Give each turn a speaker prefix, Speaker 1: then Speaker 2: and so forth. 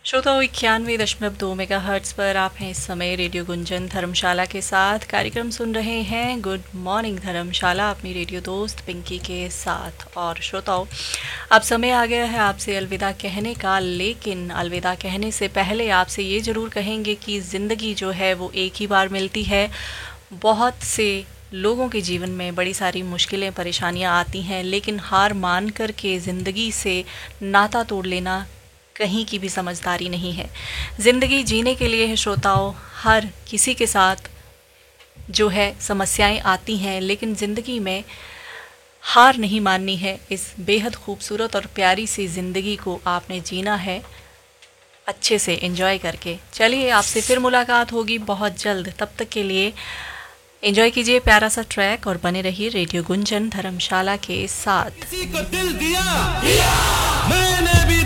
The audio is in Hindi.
Speaker 1: श्रोताओं 91.2 मेगाहर्ट्ज़ पर आप हैं इस समय रेडियो गुंजन धर्मशाला के साथ कार्यक्रम सुन रहे हैं गुड मॉर्निंग धर्मशाला अपनी रेडियो दोस्त पिंकी के साथ। और श्रोताओं अब समय आ गया है आपसे अलविदा कहने का, लेकिन अलविदा कहने से पहले आपसे ये ज़रूर कहेंगे कि ज़िंदगी जो है वो एक ही बार मिलती है। बहुत से लोगों के जीवन में बड़ी सारी मुश्किलें परेशानियां आती हैं, लेकिन हार मान कर के ज़िंदगी से नाता तोड़ लेना कहीं की भी समझदारी नहीं है। ज़िंदगी जीने के लिए है श्रोताओं, हर किसी के साथ जो है समस्याएं आती हैं, लेकिन ज़िंदगी में हार नहीं माननी है। इस बेहद खूबसूरत और प्यारी सी ज़िंदगी को आपने जीना है अच्छे से एंजॉय करके। चलिए आपसे फिर मुलाकात होगी बहुत जल्द, तब तक के लिए एंजॉय कीजिए प्यारा सा ट्रैक और बने रहिए रेडियो गुंजन धर्मशाला के साथ।
Speaker 2: किसी को दिल दिया, मैंने भी